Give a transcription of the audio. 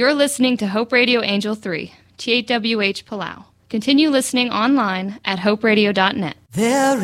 You're listening to Hope Radio Angel 3, THWH Palau. Continue listening online at hoperadio.net. There